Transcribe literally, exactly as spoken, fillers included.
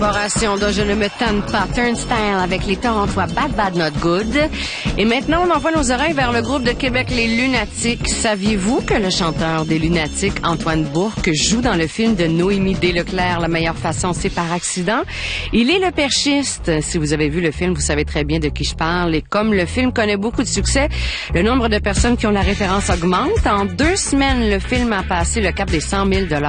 Collaboration dont je ne me tanne pas, Turnstile avec les Torontois Bad Bad Not Good. Et maintenant, on envoie nos oreilles vers le groupe de Québec Les Lunatiques. Saviez-vous que le chanteur des Lunatiques, Antoine Bourque, joue dans le film de Noémie Desleclerc, La meilleure façon, c'est par accident? Il est le perchiste. Si vous avez vu le film, vous savez très bien de qui je parle. Et comme le film connaît beaucoup de succès, le nombre de personnes qui ont la référence augmente. En deux semaines, le film a passé le cap des cent mille dollars.